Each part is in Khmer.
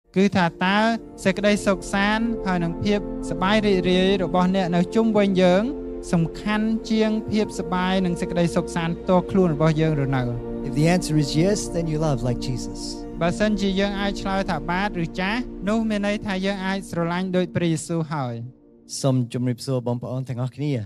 គឺថាតើសេចក្តីសុខសាន្តហើយនឹងភាពសប្បាយរីករាយរបស់អ្នកនៅជុំវិញយើងសំខាន់ជាងភាពសប្បាយនិងសេចក្តីសុខសាន្តផ្ទាល់ខ្លួនរបស់យើងឬនៅ If the answer is yes, then you love like Jesus. បើសិនជាយើងអាចឆ្លើយថាបាទឬចាស់នោះមានន័យថាយើងអាចស្រឡាញ់ដូចព្រះយេស៊ូវហើយ Som jumrip so bon paon teng ach knia.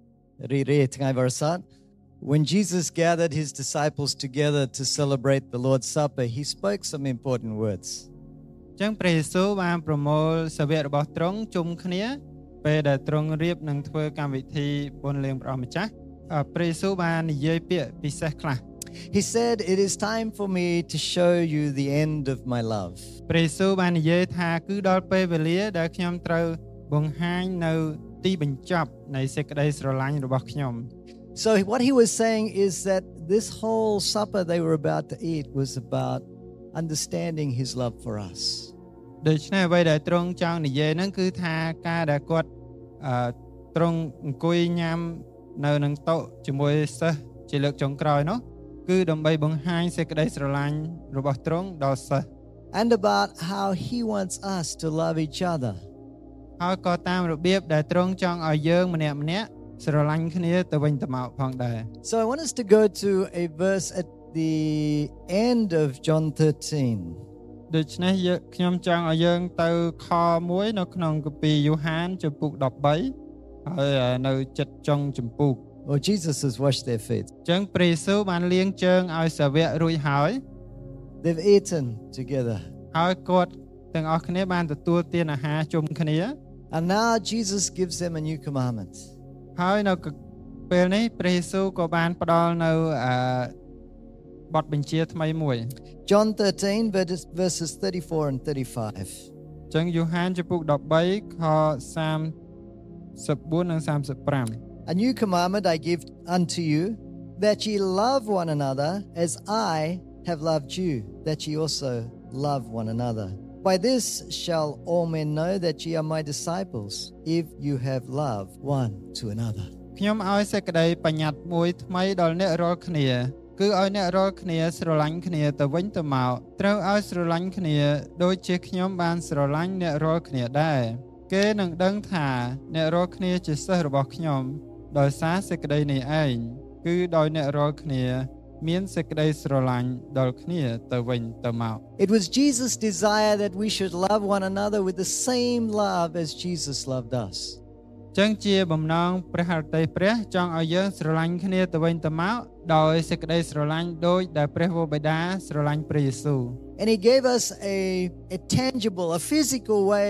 Ri tngai varsat. When Jesus gathered his disciples together to celebrate the Lord's Supper, he spoke some important words. ចឹងព្រះយេស៊ូវបានប្រមូលសាវករបស់ទ្រង់ជុំគ្នាពេលដែលទ្រង់រៀបនឹងធ្វើកម្មវិធីបុណ្យលាងព្រះម្ចាស់ព្រះយេស៊ូវបាននិយាយពាក្យពិសេសខ្លះ He said, "It is time for me to show you the end of my love." ព្រះយេស៊ូវបាននិយាយថាគឺដល់ពេលវេលាដែលខ្ញុំត្រូវបង្ហាញនៅទីបញ្ចប់នៃសេចក្តីស្រឡាញ់របស់ខ្ញុំ So what he was saying is that this whole supper they were about to eat was about understanding his love for us. ដូច្នេះអ្វីដែលទ្រង់ចង់និយាយហ្នឹងគឺថាការដែលគាត់ទ្រង់អង្គុយញ៉ាំនៅនឹងតុជាមួយសិស្សជាលើកចុងក្រោយនោះគឺដើម្បីបង្ហាញសេចក្តីស្រឡាញ់របស់ទ្រង់ដល់សិស្ស And about how he wants us to love each other. ហើយក៏តាមរបៀបដែលទ្រង់ចង់ឲ្យយើងម្នាក់ៗស្រឡាញ់គ្នាទៅវិញទៅមកផងដែរ So I want us to go to a verse at the end of John 13. ដូច្នេះខ្ញុំចង់ឲ្យយើងទៅខ1នៅក្នុងគម្ពីរយូហានចំពុក13ហើយនៅចិត្តចុងចំពុក Well, Jesus has washed their feet. ចឹងព្រះយេស៊ូវបានលាងជើងឲ្យសាវករួចហើយ They've eaten together. ហើយគាត់ទាំងអស់គ្នាបានទទួលទានអាហារជុំគ្នា And now Jesus gives them a new commandment. ហើយនៅពេលនេះព្រះយេស៊ូវក៏បានផ្ដល់នៅបទបញ្ជាថ្មីមួយ John 13 verses 34 and 35. ចឹងយូហានចំពុក13ខ34និង35 A new commandment I give unto you, that ye love one another as I have loved you, that ye also love one another. By this shall all men know that ye are my disciples, if you have love one to another. ខ្ញុំឲ្យសេចក្តីបញ្ញត្តិមួយថ្មីដល់អ្នករាល់គ្នាគឺឲ្យអ្នករាល់គ្នាស្រឡាញ់គ្នាទៅវិញទៅមកត្រូវឲ្យស្រឡាញ់គ្នាដូចជាខ្ញុំបានស្រឡាញ់អ្នករាល់គ្នាដែរគេនឹងដឹងថាអ្នករាល់គ្នាជាសិស្សរបស់ខ្ញុំដោយសារសេចក្តីនេះឯងគឺដោយអ្នករាល់គ្នាមានសេចក្តីស្រឡាញ់ដល់គ្នាទៅវិញទៅមក It was Jesus' desire that we should love one another with the same love as Jesus loved us. ចឹងជាបំណងព្រះហឫទ័យព្រះចង់ឲ្យយើងស្រឡាញ់គ្នាទៅវិញទៅមកដោយសេចក្តីស្រឡាញ់ដូចដែលព្រះវរបិតាស្រឡាញ់ព្រះយេស៊ូវ And he gave us a tangible, a physical way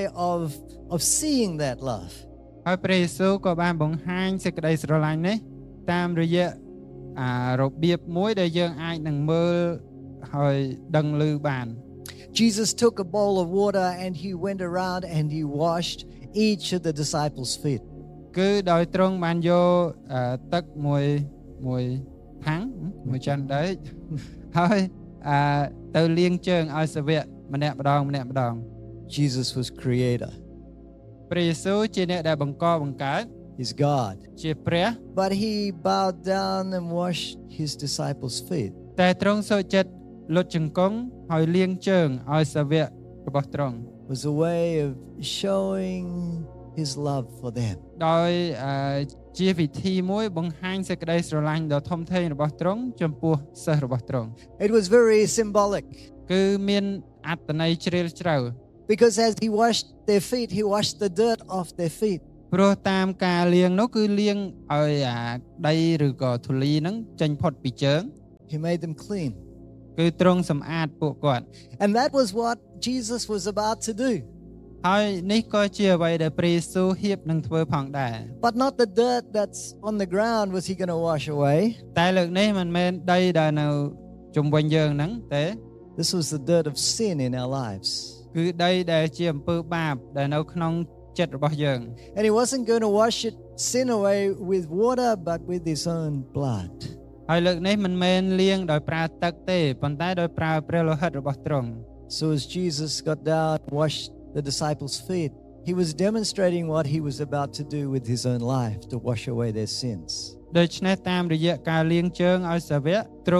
of seeing that love. ហើយព្រះយេស៊ូវក៏បានបង្ហាញសេចក្តីស្រឡាញ់នេះតាមរយៈរបៀបមួយដែលយើងអាចនឹងមើលហើយដឹងឮបាន Jesus took a bowl of water and he went around and he washed each of the disciples' feet. គឺដោយទ្រង់បានយកទឹកមួយថាំងមួយចានដែកហើយទៅលាងជើងឲ្យសាវកម្នាក់ម្ដង Jesus was creator. ព្រះយេស៊ូវជាអ្នកដែលបង្កើត He's God. ជាព្រះ But he bowed down and washed his disciples' feet. តែទ្រង់សូចិត្តលុតជង្គង់ហើយលាងជើងឲ្យសាវករបស់ទ្រង់ It was a way of showing his love for them. ដោយជាវិធីមួយបង្ហាញសេចក្តីស្រឡាញ់ដ៏ធំធេងរបស់ទ្រង់ចំពោះសិស្សរបស់ទ្រង់ It was very symbolic. គឺមានអត្ថន័យជ្រាលជ្រៅ Because as he washed their feet, he washed the dirt off their feet. ព្រោះតាមការលាងនោះគឺលាងឲ្យដីឬក៏ធូលីហ្នឹងចេញផុតពីជើង He made them clean. គឺទ្រង់សម្អាតពួកគាត់ And that was what Jesus was about to do. ហើយនេះក៏ជាអ្វីដែលព្រះយេស៊ូវហ៊ាននឹងធ្វើផងដែរ But not the dirt that's on the ground was he going to wash away. តែលើកនេះមិនមែនដីដែលនៅជុំវិញយើងហ្នឹងទេ This was the dirt of sin in our lives. គឺដីដែលជាអំពើបាបដែលនៅក្នុងចិត្តរបស់យើង And he wasn't going to wash sin away with water but with his own blood. ហើយលើកនេះមិនមែនលាងដោយប្រើទឹកទេប៉ុន្តែដោយប្រើព្រះលោហិតរបស់ទ្រង់ So as Jesus got down and washed the disciples' feet, he was demonstrating what he was about to do with his own life to wash away their sins. ដូច្នេះតាមរយៈការលាងជើងឲ្យសាវកទ្រង់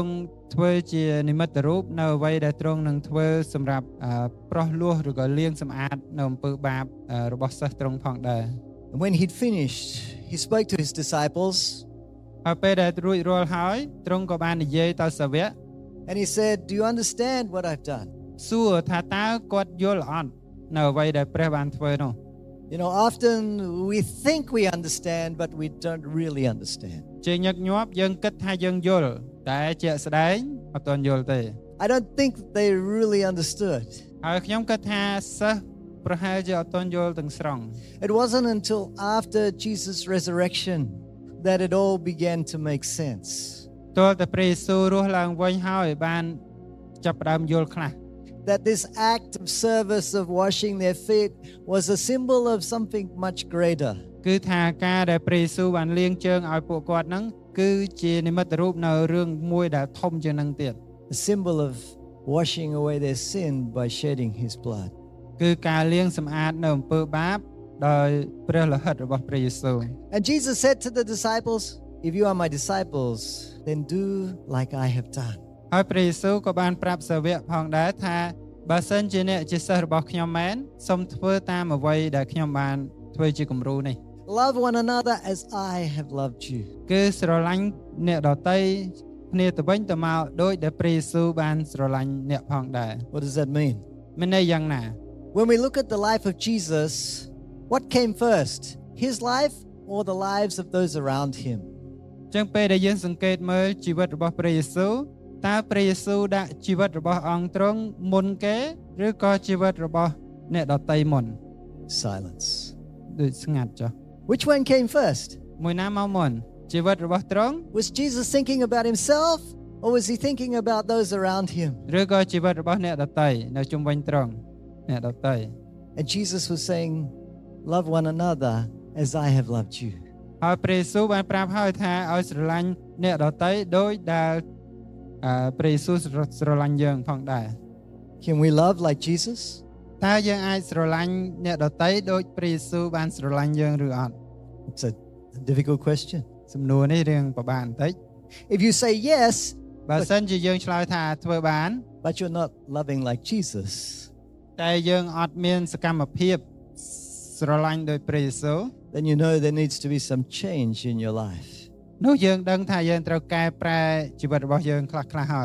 ធ្វើជានិមិត្តរូបនៅអ្វីដែលទ្រង់នឹងធ្វើសម្រាប់ប្រោះលោះឬក៏លាងសម្អាតនៅអំពើបាបរបស់សិស្សទ្រង់ផងដែរ And when he'd finished, he spoke to his disciples ហើយពេលដែលរួចរាល់ហើយទ្រង់ក៏បាននិយាយទៅសាវក and he said, "Do you understand what I've done?" សួរថាតើគាត់យល់អត់នៅអ្វីដែលព្រះបានធ្វើនោះ You know, often we think we understand, but we don't really understand. ជាញឹកញាប់យើងគិតថាយើងយល់តែជាក់ស្ដែងអត់ទាន់យល់ទេ I don't think they really understood. ហើយខ្ញុំគិតថាសិស្សប្រហែលជាអត់ទាន់យល់ទាំងស្រុង It wasn't until after Jesus' resurrection that it all began to make sense. ទាល់តែព្រះយេស៊ូវរស់ឡើងវិញហើយបានចាប់ផ្ដើមយល់ខ្លះ That this act of service of washing their feet was a symbol of something much greater. គឺថាការដែលព្រះយេស៊ូវបានលាងជើងឲ្យពួកគាត់ហ្នឹងគឺជានិមិត្តរូបនៅរឿងមួយដែលធំជាងនឹងទៀត A symbol of washing away their sin by shedding his blood. គឺការលាងសម្អាតនៅអំពើបាបដោយព្រះលោហិតរបស់ព្រះយេស៊ូវ And Jesus said to the disciples, "If you are my disciples, then do like I have done." ហើយព្រះយេស៊ូវក៏បានប្រាប់សាវកផងដែរថាបើសិនជាអ្នកជាសិស្សរបស់ខ្ញុំមែនសូមធ្វើតាមអ្វីដែលខ្ញុំបានធ្វើជាគំរូនេះ Love one another as I have loved you. គឺស្រឡាញ់អ្នកដទៃគ្នាទៅវិញទៅមកដោយដែលព្រះយេស៊ូវបានស្រឡាញ់អ្នកផងដែរ What does that mean? មានន័យយ៉ាងណា When we look at the life of Jesus, what came first? His life or the lives of those around him? ចឹងពេលដែលយើងសង្កេតមើលជីវិតរបស់ព្រះយេស៊ូវតើព្រះយេស៊ូវដាក់ជីវិតរបស់អង្គទ្រង់មុនគេឬក៏ជីវិតរបស់អ្នកដទៃមុន Silence. ដូចស្ងាត់ចុះ Which one came first? មួយណាមកមុនជីវិតរបស់ទ្រង់ Was Jesus thinking about himself or was he thinking about those around him? ឬក៏ជីវិតរបស់អ្នកដទៃនៅជុំវិញទ្រង់អ្នកដទៃ And Jesus was saying, "Love one another as I have loved you." ហើយព្រះយេស៊ូវបានប្រាប់ហើយថាឲ្យស្រឡាញ់អ្នកដទៃដោយដែលព្រះយេស៊ូវស្រឡាញ់យើងផងដែរ Can we love like Jesus? តើយើងអាចស្រឡាញ់អ្នកដទៃដោយព្រះយេស៊ូវបានស្រឡាញ់យើងឬអត់ It's a difficult question. សំណួរនេះរឿងពិបាកបន្តិច If you say yes, បើសិនជាយើងឆ្លើយថាធ្វើបាន but you're not loving like Jesus, តែយើងអត់មានសកម្មភាពស្រឡាញ់ដោយព្រះយេស៊ូវ then you know there needs to be some change in your life. នោះយើងដឹងថាយើងត្រូវកែប្រែជីវិតរបស់យើងខ្លះៗហើយ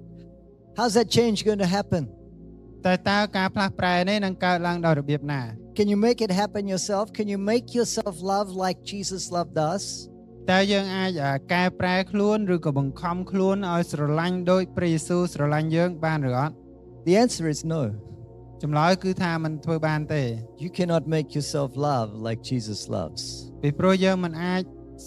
How's that change going to happen? តែតើការផ្លាស់ប្រែនេះនឹងកើតឡើងដោយរបៀបណា Can you make it happen yourself? Can you make yourself love like Jesus loved us? តើយើងអាចកែប្រែខ្លួនឬក៏បង្ខំខ្លួនឲ្យស្រឡាញ់ដោយព្រះយេស៊ូវស្រឡាញ់យើងបានឬអត់ The answer is no. ចម្លើយគឺថាมันធ្វើបានទេ You cannot make yourself love like Jesus loves. ពីព្រោះយើងមិនអាច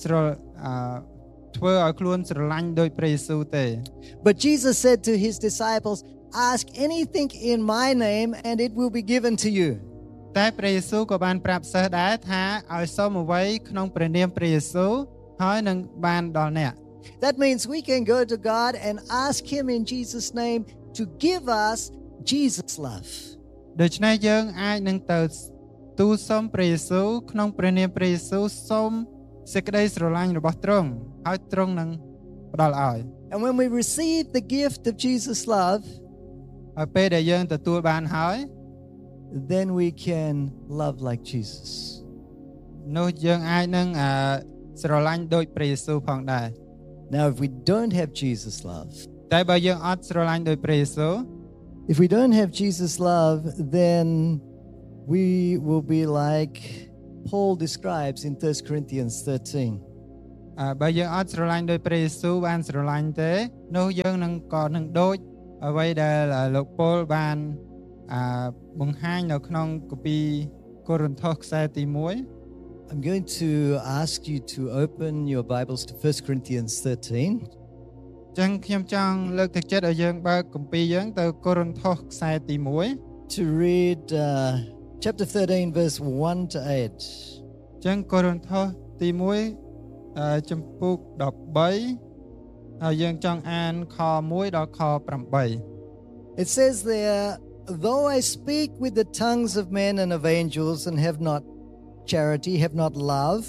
ធ្វើឲ្យខ្លួនស្រឡាញ់ដោយព្រះយេស៊ូវទេ But Jesus said to his disciples, "Ask anything in my name and it will be given to you." តែព្រះយេស៊ូវក៏បានប្រាប់សិស្សដែរថាឲ្យសុំអ្វីក្នុងព្រះនាមព្រះយេស៊ូវហើយនឹងបានដល់អ្នក That means we can go to God and ask him in Jesus' name to give us Jesus' love. ដូច្នេះយើងអាចនឹងទៅទូលសុំព្រះយេស៊ូវក្នុងព្រះនាមព្រះយេស៊ូវសូមសេចក្តីស្រឡាញ់របស់ទ្រង់ហើយទ្រង់នឹងផ្ដល់ឲ្យ And when we receive the gift of Jesus' love, ហើយពេលដែលយើងទទួលបានហើយ then we can love like Jesus. នោះយើងអាចនឹងស្រឡាញ់ដូចព្រះយេស៊ូវផងដែរ Now, if we don't have Jesus' love, តែបើយើងអត់ស្រឡាញ់ដូចព្រះយេស៊ូវ if we don't have Jesus' love, then we will be like Paul describes in 1 Corinthians 13. បើយើងអត់ស្រឡាញ់ដោយព្រះយេស៊ូវបានស្រឡាញ់ទេនោះយើងនឹងក៏នឹងដូចអ្វីដែលលោកប៉ូលបានបង្ហាញនៅក្នុងគម្ពីរកូរិនថូសខ្សែទី1 I'm going to ask you to open your Bibles to 1 Corinthians 13. ចឹងខ្ញុំចង់លើកទឹកចិត្តឲ្យយើងបើកគម្ពីរយើងទៅកូរិនថូសខ្សែទី1 to read chapter 13 verse 1 to 8. ចឹងកូរិនថូសទី1ចំពុក13ហើយយើងចង់អានខ1ដល់ខ8 It says there, "Though I speak with the tongues of men and of angels and have not charity, have not love,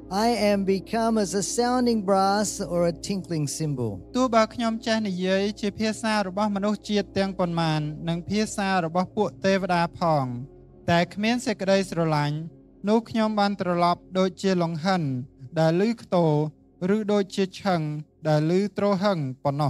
I am become as a sounding brass or a tinkling cymbal. ទោះបើខ្ញុំចេះនិយាយជាភាសារបស់មនុស្សជាតិទាំងប៉ុន្មាននិងភាសារបស់ពួកទេវតាផងតែគ្មានសេចក្តីស្រឡាញ់នោះខ្ញុំបានត្រឡប់ដូចជាលង្ហិនដែលឮខ្ទរឬដូចជាឈឹងដែលឮទ្រហឹងប៉ុណ្ណោះ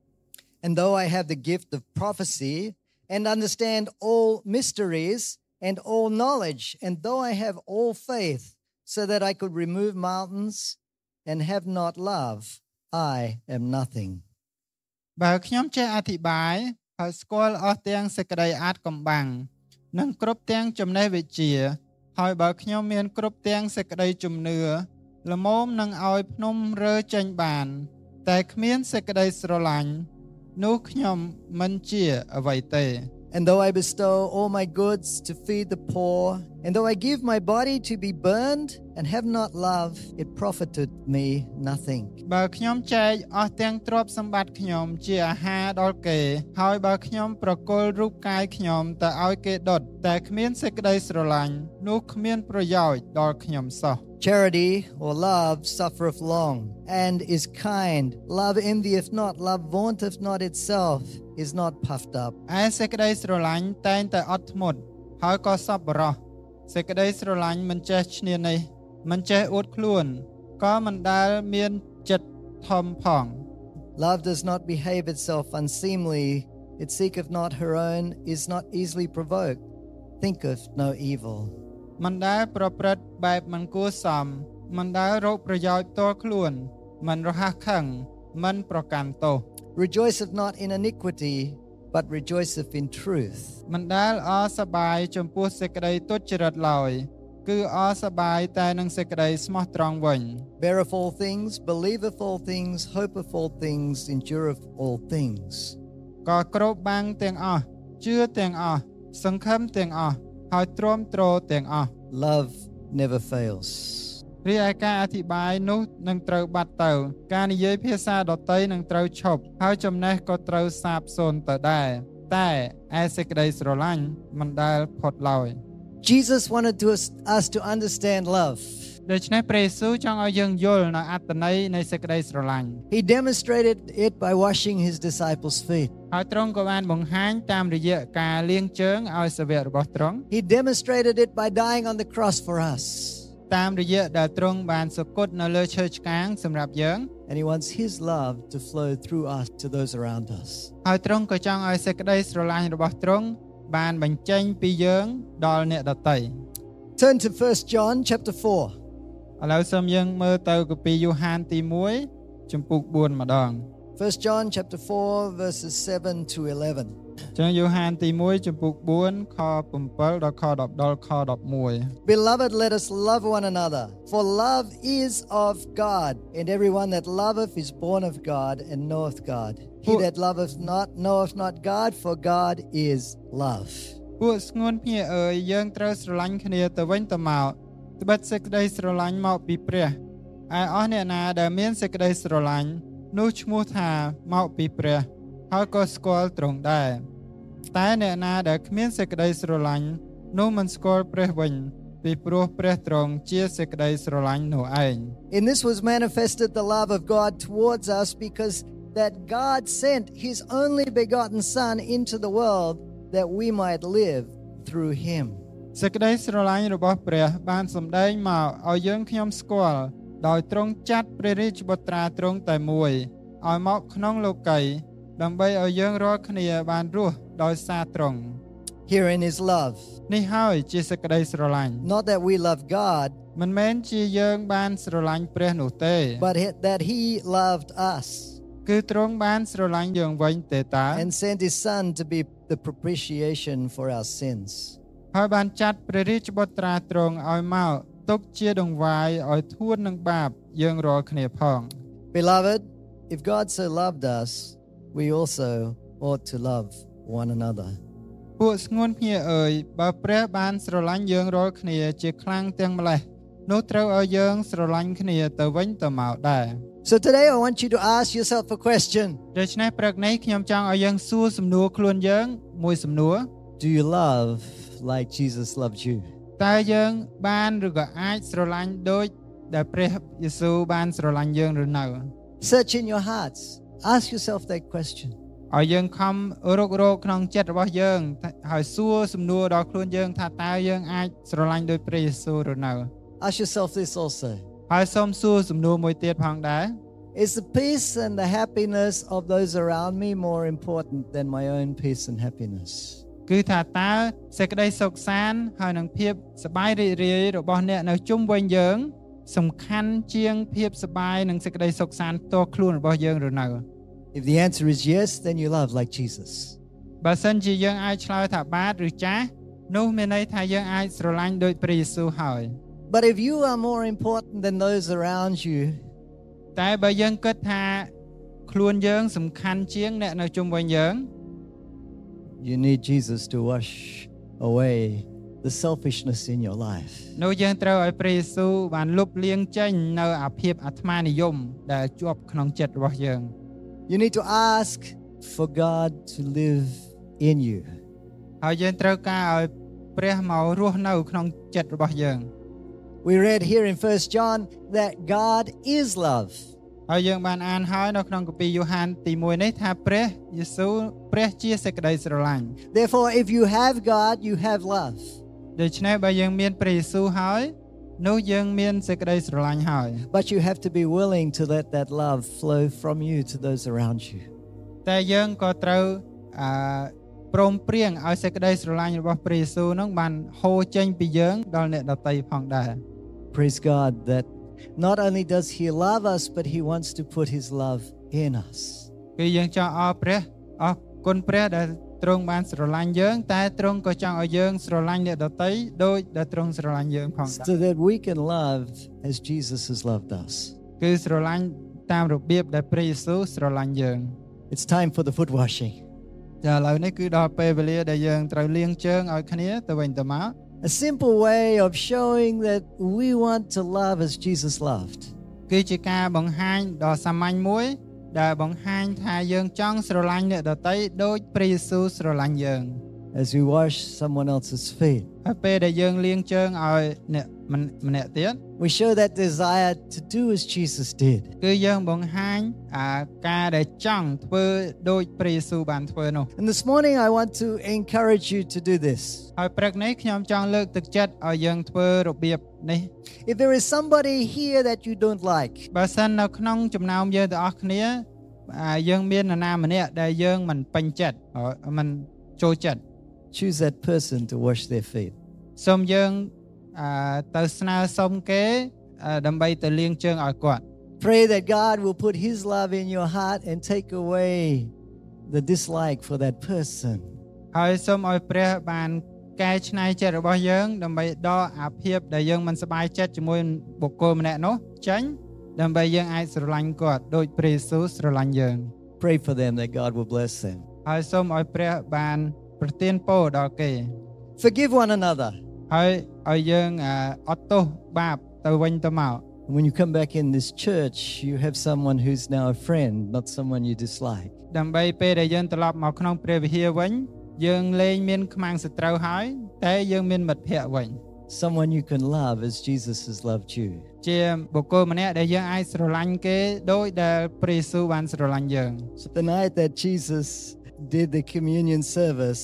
And though I have the gift of prophecy and understand all mysteries and all knowledge, and though I have all faith so that I could remove mountains and have not love, I am nothing. បើខ្ញុំចេះអធិប្បាយហើយស្គាល់អស់ទាំងសេចក្តីអាចកំបាំងនិងគ្រប់ទាំងចំណេះវិជ្ជាហើយបើខ្ញុំមានគ្រប់ទាំងសេចក្តីជំនឿល្មមនឹងឲ្យភ្នំរើចេញបានតែគ្មានសេចក្តីស្រឡាញ់នោះខ្ញុំមិនជាអ្វីទេ And though I bestow all my goods to feed the poor, and though I give my body to be burned and have not love, it profited me nothing. បើខ្ញុំចែកអស់ទាំងទ្រព្យសម្បត្តិខ្ញុំជាអាហារដល់គេហើយបើខ្ញុំប្រគល់រូបកាយខ្ញុំទៅឲ្យគេដុតតែគ្មានសេចក្តីស្រឡាញ់នោះគ្មានប្រយោជន៍ដល់ខ្ញុំសោះ Charity or love suffereth long and is kind. Love envieth not, love vaunteth not itself, is not puffed up. ឯសេចក្តីស្រឡាញ់តែងតែអត់ធ្មត់ហើយក៏សប្បុរសសេចក្តីស្រឡាញ់មិនចេះឈ្នានីសមិនចេះអួតខ្លួនក៏មិនដែលមានចិត្តធំផង Love does not behave itself unseemly. It seeketh not her own, is not easily provoked, thinketh no evil. មិនដែលប្រព្រឹត្តបែបមិនគួរសមមិនដែលរកប្រយោជន៍ផ្ទាល់ខ្លួនមិនរហ័សខឹងមិនប្រកាន់ទោស Rejoiceth not in iniquity, but rejoiceth in truth. មិនដែលអរសប្បាយចំពោះសេចក្តីទុច្ចរិតឡើយគឺអរសប្បាយតែនឹងសេចក្តីស្មោះត្រង់វិញ Beareth all things, believeth all things, hopeth all things, endureth all things. ក៏គ្របបាំងទាំងអស់ជឿទាំងអស់សង្ឃឹមទាំងអស់ហើយទ្រាំទ្រទាំងអស់ Love never fails. រីឯការអធិប្បាយនោះនឹងត្រូវបាត់ទៅការនិយាយភាសាដតីនឹងត្រូវឈប់ហើយចំណេះក៏ត្រូវសាបសូន្យទៅដែរតែឯសេចក្តីស្រឡាញ់មិនដែលផុតឡើយ Jesus wanted us to understand love. ដូច្នេះព្រះយេស៊ូវចង់ឲ្យយើងយល់នៅអត្ថន័យនៃសេចក្តីស្រឡាញ់ He demonstrated it by washing his disciples' feet. ហើយទ្រង់ក៏បានបង្ហាញតាមរយៈការលាងជើងឲ្យសាវករបស់ទ្រង់ He demonstrated it by dying on the cross for us. តាមរយៈដែលទ្រង់បានសុគតនៅលើឈើឆ្កាងសម្រាប់យើង And he wants his love to flow through us to those around us. ហើយទ្រង់ក៏ចង់ឲ្យសេចក្តីស្រឡាញ់របស់ទ្រង់បានបញ្ចេញពីយើងដល់អ្នកដទៃ Turn to 1 John chapter 4. ឥឡូវសូមយើងមើលទៅគម្ពីរយ៉ូហានទី1ចំពុក4ម្ដង 1 John chapter 4 verses 7 to 11. ចឹងយ៉ូហានទី1ចំពុក4ខ7ដល់ខ10ដល់ខ11 Beloved, let us love one another, for love is of God, and everyone that loveth is born of God and knoweth God. He that loveth not knoweth not God, for God is love. ពួកស្ងួនភ្ញាក់អើយយើងត្រូវស្រឡាញ់គ្នាទៅវិញទៅមកត្បិតសេចក្តីស្រឡាញ់មកពីព្រះឯអស់អ្នកណាដែលមានសេចក្តីស្រឡាញ់នោះឈ្មោះថាមកពីព្រះហើយក៏ស្គាល់ទ្រង់ដែរតែអ្នកណាដែលគ្មានសេចក្តីស្រឡាញ់នោះមិនស្គាល់ព្រះវិញពីព្រោះព្រះទ្រង់ជាសេចក្តីស្រឡាញ់នោះឯង In this was manifested the love of God towards us, because that God sent his only begotten Son into the world that we might live through him. សេចក្តីស្រឡាញ់របស់ព្រះបានសម្ដែងមកឲ្យយើងខ្ញុំស្គាល់ដោយទ្រង់ចាត់ព្រះរាជបុត្រាទ្រង់តែមួយឲ្យមកក្នុងលោកីដើម្បីឲ្យយើងរាល់គ្នាបានរស់ដោយសារទ្រង់ Herein is love. នេះហើយជាសេចក្តីស្រឡាញ់ Not that we love God, មិនមែនជាយើងបានស្រឡាញ់ព្រះនោះទេ but that he loved us គឺទ្រង់បានស្រឡាញ់យើងវិញទេតា and sent his Son to be the propitiation for our sins. ហើយបានចាត់ព្រះរាជបុត្រាទ្រង់ឲ្យមកទុកជាដង្វាយឲ្យធួននឹងបាបយើងរាល់គ្នាផង Beloved, if God so loved us, we also ought to love one another. ពួកស្ងួនភ្ញាក់អើយបើព្រះបានស្រឡាញ់យើងរាល់គ្នាជាខ្លាំងទាំងម្លេះនោះត្រូវឲ្យយើងស្រឡាញ់គ្នាទៅវិញទៅមកដែរ So today I want you to ask yourself a question. ដូច្នេះព្រឹកនេះខ្ញុំចង់ឲ្យយើងសួរសំណួរខ្លួនយើងមួយសំណួរ Do you love like Jesus loved you? តើយើងបានឬក៏អាចស្រឡាញ់ដូចដែលព្រះយេស៊ូវបានស្រឡាញ់យើងឬនៅ Search in your hearts. Ask yourself that question. ឲ្យយើងខំរករកក្នុងចិត្តរបស់យើងហើយសួរសំណួរដល់ខ្លួនយើងថាតើយើងអាចស្រឡាញ់ដោយព្រះយេស៊ូវឬនៅ Ask yourself this also. ហើយសូមសួរសំណួរមួយទៀតផងដែរ Is the peace and the happiness of those around me more important than my own peace and happiness? គឺថាតើសេចក្តីសុខសាន្តហើយនឹងភាពសប្បាយរីករាយរបស់អ្នកនៅជុំវិញយើងសំខាន់ជាងភាពសប្បាយនិងសេចក្តីសុខសាន្តផ្ទាល់ខ្លួនរបស់យើងឬនៅ If the answer is yes, then you love like Jesus. បើសិនជាយើងអាចឆ្លើយថាបាទឬចាស់នោះមានន័យថាយើងអាចស្រឡាញ់ដោយព្រះយេស៊ូវហើយ But if you are more important than those around you, តែបើយើងគិតថាខ្លួនយើងសំខាន់ជាងអ្នកនៅជុំវិញយើង you need Jesus to wash away the selfishness in your life. នោះយើងត្រូវឲ្យព្រះយេស៊ូវបានលុបលាងចេញនៅអាភាពអាត្មានិយមដែលជាប់ក្នុងចិត្តរបស់យើង You need to ask for God to live in you. ហើយយើងត្រូវការឲ្យព្រះមករស់នៅក្នុងចិត្តរបស់យើង We read here in 1 John that God is love. ហើយយើងបានអានហើយនៅក្នុងគម្ពីរយ៉ូហានទី1នេះថាព្រះយេស៊ូវព្រះជាសេចក្តីស្រឡាញ់ Therefore, if you have God, you have love. ដូច្នេះបើយើងមានព្រះយេស៊ូវហើយនោះយើងមានសេចក្តីស្រឡាញ់ហើយ But you have to be willing to let that love flow from you to those around you. តែយើងក៏ត្រូវព្រមព្រៀងឲ្យសេចក្តីស្រឡាញ់របស់ព្រះយេស៊ូវនោះបានហូរចេញពីយើងដល់អ្នកដទៃផងដែរ Praise God that not only does He love us, but He wants to put His love in us. គឺយើងចង់អរព្រះអរគុណព្រះដែលទ្រង់បានស្រឡាញ់យើងតែទ្រង់ក៏ចង់ឲ្យយើងស្រឡាញ់អ្នកដទៃដោយដែលទ្រង់ស្រឡាញ់យើងផងដែរ So that we can love as Jesus has loved us. គឺស្រឡាញ់តាមរបៀបដែលព្រះយេស៊ូវស្រឡាញ់យើង It's time for the foot washing. ចាឥឡូវនេះគឺដល់ពេលវេលាដែលយើងត្រូវលាងជើងឲ្យគ្នាទៅវិញទៅមក A simple way of showing that we want to love as Jesus loved. គឺជាការបង្ហាញដ៏សាមញ្ញមួយដែលបង្ហាញថាយើងចង់ស្រឡាញ់អ្នកដទៃដូចព្រះយេស៊ូវស្រឡាញ់យើង As we wash someone else's feet, ហើយពេលដែលយើងលាងជើងឲ្យអ្នកម្នាក់ទៀត we show that desire to do as Jesus did. គឺយើងបង្ហាញការដែលចង់ធ្វើដូចព្រះយេស៊ូវបានធ្វើនោះ And this morning I want to encourage you to do this. ហើយព្រឹកនេះខ្ញុំចង់លើកទឹកចិត្តឲ្យយើងធ្វើរបៀបនេះ If there is somebody here that you don't like, បើសិននៅក្នុងចំណោមយើងទាំងអស់គ្នាយើងមាននរណាម្នាក់ដែលយើងមិនពេញចិត្តមិនចូលចិត្ត choose that person to wash their feet. សូមយើងទៅស្នើសុំគេដើម្បីទៅលាងជើងឲ្យគាត់ Pray that God will put His love in your heart and take away the dislike for that person. ហើយសូមឲ្យព្រះបានកែច្នៃចិត្តរបស់យើងដើម្បីដកអាភាពដែលយើងមិនសប្បាយចិត្តជាមួយបុគ្គលម្នាក់នោះចេញដើម្បីយើងអាចស្រឡាញ់គាត់ដូចព្រះយេស៊ូវស្រឡាញ់យើង Pray for them that God will bless them. ហើយសូមឲ្យព្រះបានប្រទានពរដល់គេ Forgive one another. ហើយឲ្យយើងអត់ទោសបាបទៅវិញទៅមក When you come back in this church, you have someone who's now a friend, not someone you dislike. ដើម្បីពេលដែលយើងត្រឡប់មកក្នុងព្រះវិហារវិញយើងលែងមានខ្មាំងសត្រូវហើយតែយើងមានមិត្តភក្តិវិញ Someone you can love as Jesus has loved you. ជាបុគ្គលម្នាក់ដែលយើងអាចស្រឡាញ់គេដោយដែលព្រះយេស៊ូវបានស្រឡាញ់យើង So the night that Jesus did the communion service,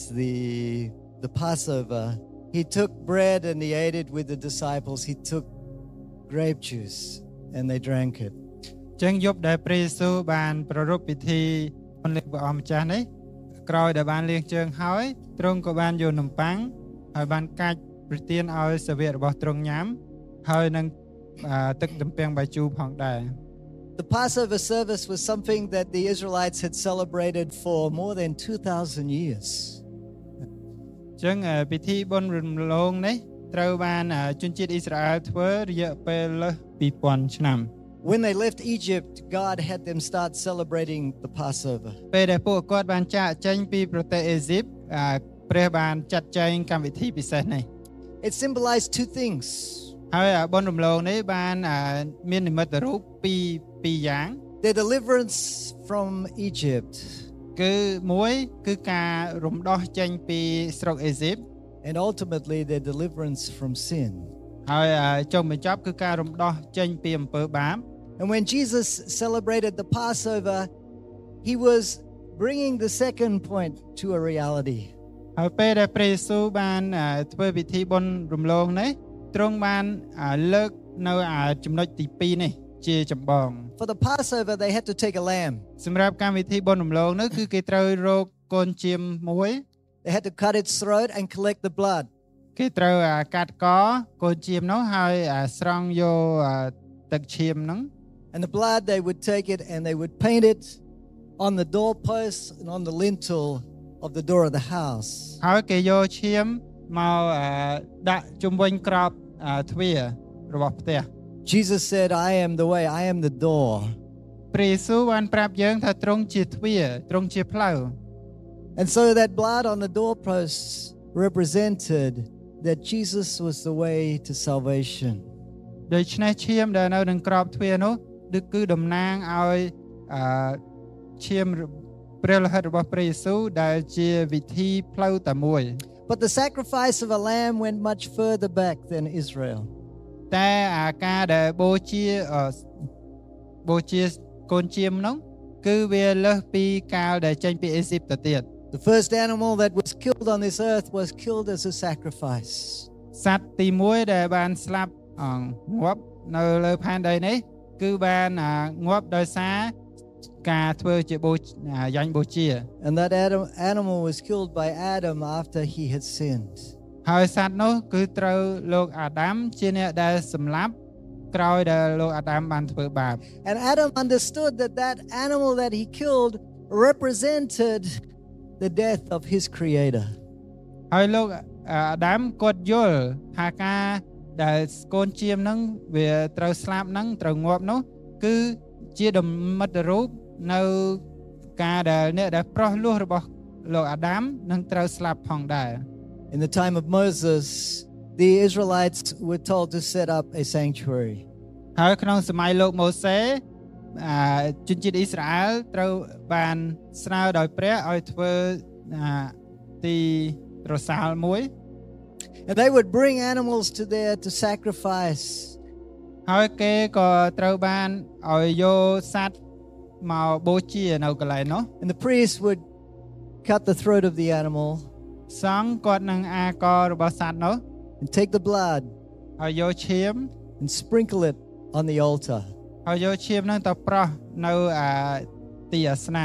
the Passover, He took bread and He ate it with the disciples. He took grape juice and they drank it. ចឹងយប់ដែលព្រះយេស៊ូវបានប្រារព្ធពិធីព្រះអង្គម្ចាស់នេះក្រោយដែលបានលាងជើងហើយទ្រង់ក៏បានយកនំប៉័ងហើយបានកាច់ប្រទានឲ្យសាវករបស់ទ្រង់ញ៉ាំហើយនឹងទឹកទំពាំងបាយជូរផងដែរ The Passover service was something that the Israelites had celebrated for more than 2,000 years. ចឹងពិធីបុណ្យរំលងនេះត្រូវបានជនជាតិអ៊ីស្រាអែលធ្វើរយៈពេលលើស 2000 ឆ្នាំ When they left Egypt, God had them start celebrating the Passover. ពេលដែលពួកគាត់បានចាកចេញពីប្រទេសអេស៊ីបព្រះបានចាត់ចែងកម្មវិធីពិសេសនេះ It symbolized two things. ហើយបុណ្យរំលងនេះបានមាននិមិត្តរូបពីរយ៉ាង Their deliverance from Egypt. គឺមួយគឺការរំដោះចេញពីស្រុកអេស៊ីប And ultimately their deliverance from sin. ហើយចុងបញ្ចប់គឺការរំដោះចេញពីអំពើបាប And when Jesus celebrated the Passover, he was bringing the second point to a reality. ហើយពេលដែលព្រះយេស៊ូវបានធ្វើពិធីបុណ្យរំលងនេះទ្រង់បានលើកនៅចំណុចទី2នេះជាចម្បង For the Passover, they had to take a lamb. សម្រាប់កម្មវិធីបុណ្យរំលងនោះគឺគេត្រូវរកកូនជៀមមួយ They had to cut its throat and collect the blood. គេត្រូវកាត់កកូនជៀមនោះហើយស្រង់យកទឹកឈាមហ្នឹង And the blood, they would take it and they would paint it on the doorpost and on the lintel of the door of the house. ហើយគេយកឈាមមកដាក់ជុំវិញក្របទ្វាររបស់ផ្ទះ Jesus said, I am the way, I am the door. ព្រះយេស៊ូវបានប្រាប់យើងថាទ្រង់ជាទ្វារទ្រង់ជាផ្លូវ And so that blood on the doorposts represented that Jesus was the way to salvation. ដូច្នេះឈាមដែលនៅនឹងក្របទ្វារនោះគឺតំណាងឲ្យឈាមព្រះលោហិតរបស់ព្រះយេស៊ូវដែលជាវិធីផ្លូវតែមួយ But the sacrifice of a lamb went much further back than Israel. តែការដែលបូជាកូនជៀមនោះគឺវាលើសពីកាលដែលចេញពីអេស៊ីបទៅទៀត The first animal that was killed on this earth was killed as a sacrifice. សត្វទី1ដែលបានស្លាប់ងាប់នៅលើផែនដីនេះគឺបានងាប់ដោយសារការធ្វើជាយ៉ាញ់បូជា And that animal was killed by Adam after he had sinned. ហើយសត្វនោះគឺត្រូវលោកអាដាមជាអ្នកដែលសម្លាប់ក្រោយដែលលោកអាដាមបានធ្វើបាប And Adam understood that that animal that he killed represented the death of his creator. ហើយលោកអាដាមគាត់យល់ថាការដែលកូនជៀមហ្នឹងវាត្រូវស្លាប់ហ្នឹងត្រូវងាប់នោះគឺជានិមិត្តរូបនៅការដែលអ្នកដែលប្រោះលោះរបស់លោកអាដាមនឹងត្រូវស្លាប់ផងដែរ In the time of Moses, the Israelites were told to set up a sanctuary. ហើយក្នុងសម័យលោកម៉ូសេជនជាតិអ៊ីស្រាអែលត្រូវបានស្នើដោយព្រះឲ្យធ្វើទីត្រសាលមួយ And they would bring animals to there to sacrifice. ហើយគេក៏ត្រូវបានឲ្យយកសត្វមកបូជានៅកន្លែងនោះ And the priest would cut the throat of the animal សង្ឃគាត់នឹងករបស់សត្វនោះ and take the blood ហើយយកឈាម and sprinkle it on the altar. ហើយយកឈាមហ្នឹងទៅប្រោះនៅទីអាសនា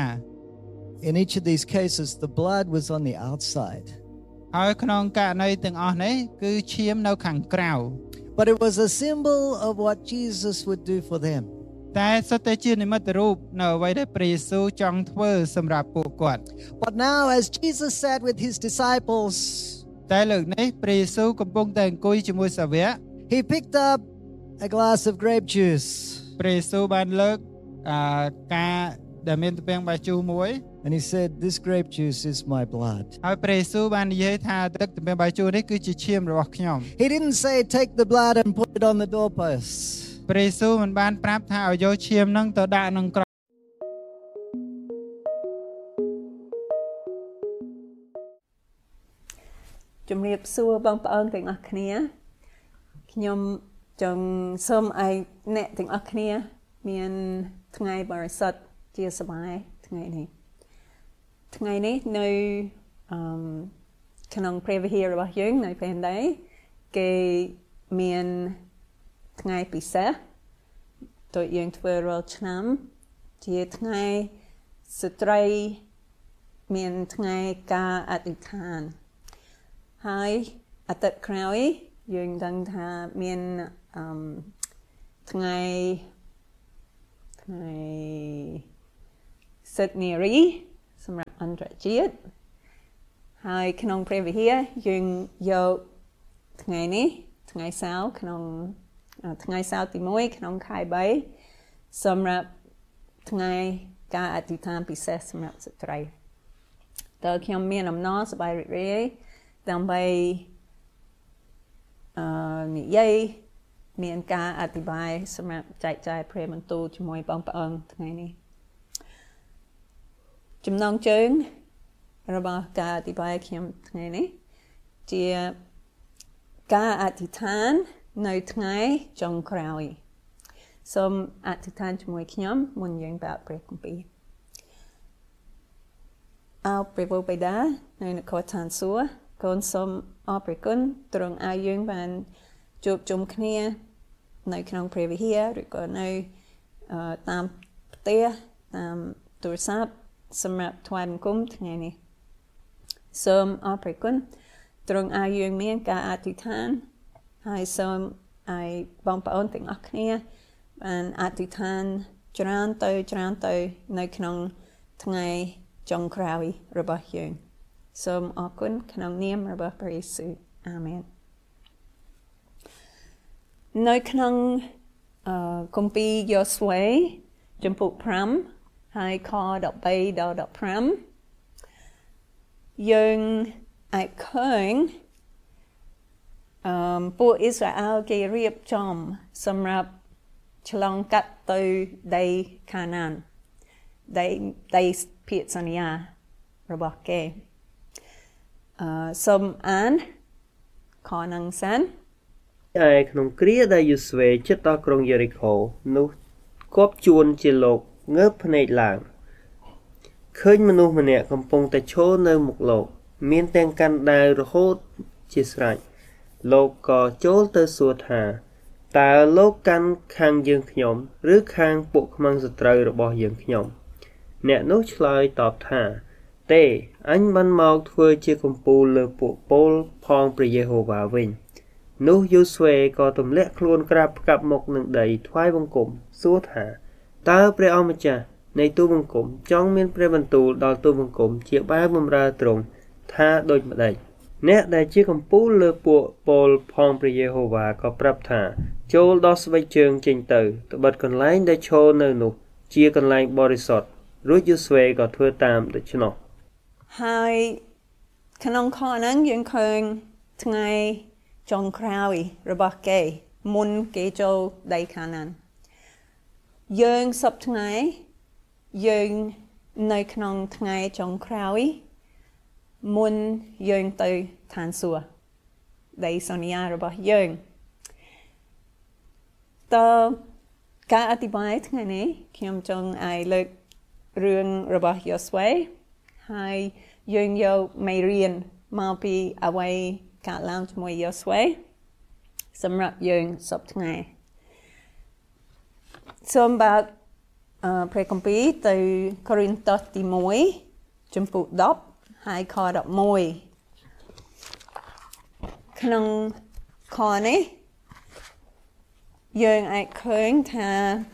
In each of these cases, the blood was on the outside. ហើយក្នុងករណីទាំងអស់នេះគឺឈាមនៅខាងក្រៅ But it was a symbol of what Jesus would do for them. តែសុទ្ធតែជានិមិត្តរូបនៅអ្វីដែលព្រះយេស៊ូវចង់ធ្វើសម្រាប់ពួកគាត់ But now as Jesus sat with his disciples, តែលើកនេះព្រះយេស៊ូវកំពុងតែអង្គុយជាមួយសាវក he picked up a glass of grape juice. ព្រះយេស៊ូវបានលើកការដែលមានទំពាំងបាយជូរមួយ And he said, this grape juice is my blood. ហើយព្រះយេស៊ូវបាននិយាយថាទឹកទំពាំងបាយជូរនេះគឺជាឈាមរបស់ខ្ញុំ He didn't say take the blood and put it on the doorposts. ព្រះយេស៊ូវមិនបានប្រាប់ថាឲ្យយកឈាមហ្នឹងទៅដាក់ក្នុងក្រោយជំរាបសួរបងប្អូនទាំងអស់គ្នាខ្ញុំចង់សូមឲ្យអ្នកទាំងអស់គ្នាមានថ្ងៃបរិសុទ្ធជាសប្បាយថ្ងៃនេះនៅក្នុងព្រះវិហាររបស់យើងនៅពេលនេះគេមានថ្ងៃពិសេសដោយយើងធ្វើរាល់ឆ្នាំជាថ្ងៃស្ត្រីមានថ្ងៃការអធិដ្ឋានហើយអាទិត្យក្រោយយើងដឹងថាមានថ្ងៃសិទ្ធិនារីសម្រាប់អន្តរជាតិហើយក្នុងព្រះវិហារយើងយកថ្ងៃនេះថ្ងៃសៅរ៍ក្នុងថ្ងៃសៅរ៍ទី1ក្នុងខែ3សម្រាប់ថ្ងៃការអធិដ្ឋានពិសេសសម្រាប់ស្ត្រីតើខ្ញុំមានអំណរសប្បាយរីករាយដើម្បីនិយាយមានការអធិប្បាយសម្រាប់ចែកចាយព្រះបន្ទូលជាមួយបងប្អូនថ្ងៃនេះចំណងជើងរបស់ការអធិប្បាយខ្ញុំថ្ងៃនេះជាការអធិដ្ឋាននៅថ្ងៃចុងក្រោយសូមអធិដ្ឋានជាមួយខ្ញុំមុនយើងបើកព្រះគម្ពីរអោព្រះបិតានៅនគរឋានសួគ៌កូនសូមអរព្រគុណទ្រង់ឲ្យយើងបានជួបជុំគ្នានៅក្នុងព្រះវិហារឬក៏នៅតាមផ្ទះតាមទូរស័ព្ទសម្រាប់ថ្វាយបង្គំថ្ងៃនេះសូមអរព្រគុណទ្រង់ឲ្យយើងមានការអធិដ្ឋានហើយសូមឲ្យបងប្អូនទាំងអស់គ្នាបានអធិដ្ឋានច្រើនទៅនៅក្នុងថ្ងៃចុងក្រោយរបស់យើងសូមអរគុណក្នុងនាមរបស់ព្រះយេស៊ូវអាមែននៅក្នុងគម្ពីរយ៉ូស្វេជំពូក5ហើយខ13ដល់15យើងអាចឃើញពួកអ៊ីស្រាអែលគេរៀបចំសម្រាប់ឆ្លងកាត់ទៅដីខាណានដីភាគសន្យារបស់គេសូមអានខនឹងសិនឯក្នុងគ្រាដែលយូស្វេជិតដល់ក្រុងយេរីកូនោះគប់ជួនជាលោកងើបភ្នែកឡើងឃើញមនុស្សម្នាក់កំពុងតែឈរនៅមុខលោកមានទាំងកាន់ដាវរហូតជាស្រេចលោកក៏ចូលទៅសួរថាតើលោកកាន់ខាងយើងខ្ញុំឬខាងពួកខ្មាំងសត្រូវរបស់យើងខ្ញុំអ្នកនោះឆ្លើយតបថាទេអញបានមកធ្វើជាកំពូលលើពួកពលផងព្រះយេហូវ៉ាវិញនោះយូស្វេក៏ទម្លាក់ខ្លួនក្រាបផ្កាប់មុខនឹងដីថ្វាយបង្គំសួរថាតើព្រះអង្គម្ចាស់នៃទូលបង្គំចង់មានព្រះបន្ទូលដល់ទូលបង្គំជាបែបបម្រើទ្រង់ថាដូចម្ដេចអ្នកដែលជាកំពូលលើពួកពលផងព្រះយេហូវ៉ាក៏ប្រាប់ថាចូលដោះស្បែកជើងចេញទៅបិទកន្លែងដែលឈរនៅនោះជាកន្លែងបរិសុទ្ធរួចយូស្វេក៏ធ្វើតាមដូច្នោះហើយក្នុងខហ្នឹងយើងឃើញថ្ងៃចុងក្រោយរបស់គេមុនគេចូលដីខាណានយើងសពថ្ងៃយើងនៅក្នុងថ្ងៃចុងក្រោយមុនយើងទៅឋានសួគ៌ដីសន្យារបស់យើងតើការអធិប្បាយថ្ងៃនេះខ្ញុំចង់ឲ្យលើករឿងរបស់យ៉ូស្វេហើយយើងយកមេរៀនមកពីអ្វីកើតឡើងជាមួយយ៉ូស្វេសម្រាប់យើងសពថ្ងៃសូមបើកព្រះគម្ពីរទៅកូរិនថូសទី1ចំពុក10ហើយខ11ក្នុងខនេះយើងអាចឃើញថា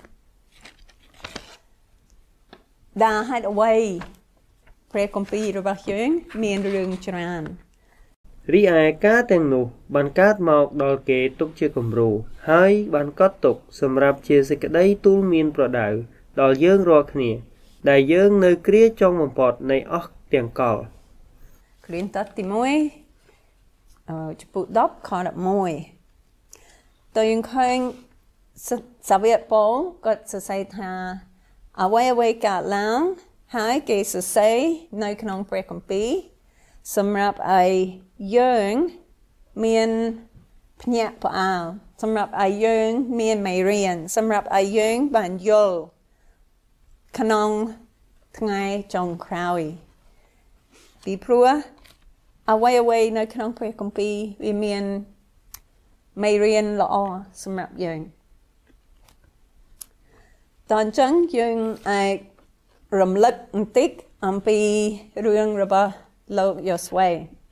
ដែលហេតុអ្វីព្រះគម្ពីររបស់យើងមានរឿងច្រើនរីឯការទាំងនោះបានកើតមកដល់គេទុកជាគំរូហើយបានកត់ទុកសម្រាប់ជាសេចក្តីទូលមានប្រដៅដល់យើងរាល់គ្នាដែលយើងនៅគ្រាចុងបំផុតនៃអស់ទាំងកលកូរិនថូសទី1ចំពុក10ខ11តើយើងឃើញសាវកប៉ូលគាត់សរសេរថាអ្វីកើតឡើងហើយគេសរសេរនៅក្នុងព្រះគម្ពីរសម្រាប់ឲ្យយើងមានភ្ញាក់ផ្អើលសម្រាប់ឲ្យយើងមានមេរៀនសម្រាប់ឲ្យយើងបានយល់ក្នុងថ្ងៃចុងក្រោយពីព្រោះអ្វីនៅក្នុងព្រះគម្ពីរវាមានមេរៀនល្អសម្រាប់យើងតើអញ្ចឹងយើងអាចរំលឹកបន្តិចអំពីរឿងរបស់លោកយ៉ូស្វេ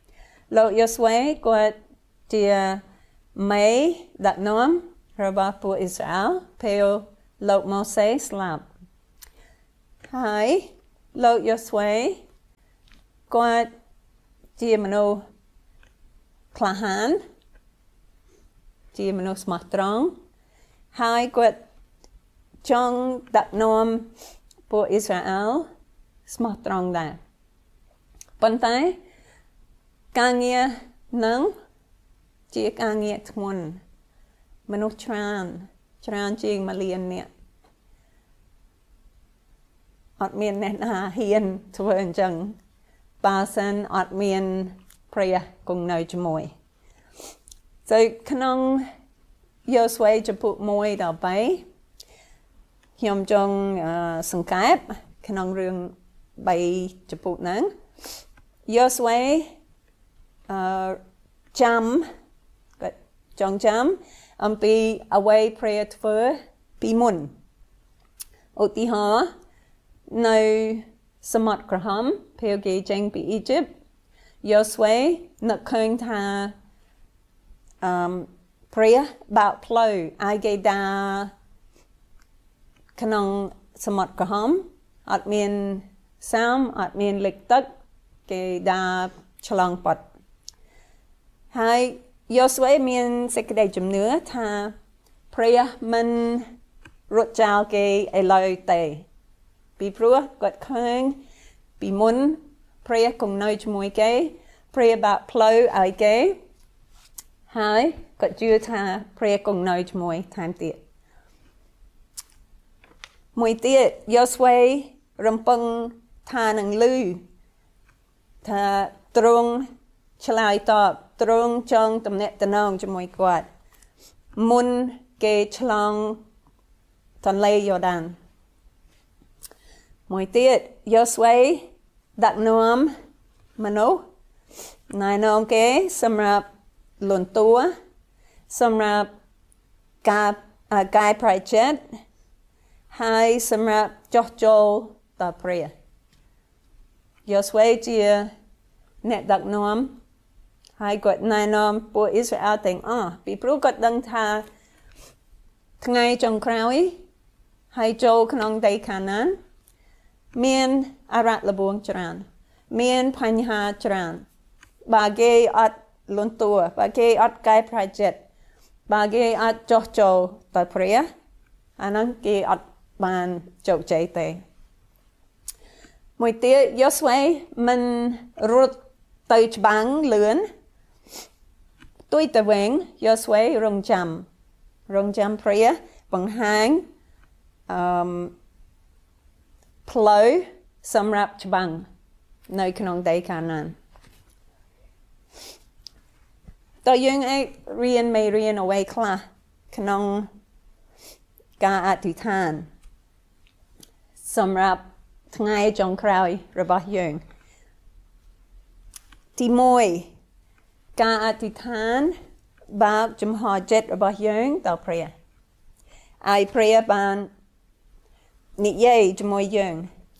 គាត់ជាមេដឹកនាំរបស់ពួកអ៊ីស្រាអែលពេលលោកម៉ូសេស្លាប់ហើយលោកយ៉ូស្វេគាត់ជាមនុស្សក្លាហានជាមនុស្សស្មោះត្រង់ហើយគាត់ចង់ដឹកនាំពួកអ៊ីស្រាអែលស្មោះត្រង់ដែរប៉ុន្តែការងារនឹងជាការងារធ្ងន់មនុស្សច្រើនជាង1លាននាក់អត់មានអ្នកណាហ៊ានធ្វើអញ្ចឹងបើសិនអត់មានព្រះគង់នៅជាមួយ So ក្នុងយកស្វ័យចំពោះ1ដល់3ខ្ញុំចង់សង្កេតក្នុងរឿង3ចំពោះហ្នឹងយកស្វ័យចាំគាត់ចង់ចាំអំពីអ្វីព្រះធ្វើពីមុនឧទាហរណ៍នៅសមុទ្រក្រហមពេលគេចេញពីអ៊ីជីបយកស្វ័យនឹកឃើញថាព្រះបើកផ្លូវឲ្យគេដើរក្នុងសមុទ្រក្រហមអត់មានសាមអត់មានលិចទឹកគេដើរឆ្លងបាត់ហើយយកស្វ័យមានសេចក្តីជំនឿថាព្រះមិនរត់ចោលគេឥឡូវទេពីព្រោះគាត់ឃើញពីមុនព្រះគង់នៅជាមួយគេព្រះបើកផ្លូវឲ្យគេហើយគាត់ជឿថាព្រះគង់នៅជាមួយថែមទៀតមួយទៀតយកស្វ័យរំពឹងថានឹងលឺថាទ្រង់ឆ្លើយតបទ្រង់ចង់ទំនាក់ទំនងជាមួយគាត់មុនគេឆ្លងទន្លេយ៉ូដានមួយទៀតយកស្វ័យដាក់នាំមនុស្សណែនាំគេសម្រាប់លន់តួសម្រាប់ការកែប្រែចិត្តហើយសម្រាប់ចោះចូលដល់ព្រះយកស្វ័យជាអ្នកដឹកនាំហើយគាត់ណែនាំពួកអ៊ីស្រាអែលទាំងអស់ពីព្រោះគាត់ដឹងថាថ្ងៃចុងក្រោយហើយចូលក្នុងដីខាណានមានអារ៉ាត់លបួងច្រើនមានបញ្ហាច្រើនបើគេអត់លន់តួបើគេអត់កែប្រែចិត្តបើគេអត់ចោះចូលដល់ព្រះអាហ្នឹងគេអត់បានជោគជ័យទេមួយទៀតយកស្វ័យមិនរត់ទៅច្បាំងលឿនទួយទៅវិញយកស្វ័យរងចាំព្រះបង្ហាញផ្លូវសម្រាប់ច្បាំងនៅក្នុងដីកាណានតើយើងអាចរៀនមេរៀនអ្វីខ្លះក្នុងការអធិដ្ឋានសម្រាប់ថ្ងៃចុងក្រោយរបស់យើងទី1ការអធិដ្ឋានបើកចំហចិត្តរបស់យើងដល់ព្រះឲ្យព្រះបាននិយាយជាមួយយើង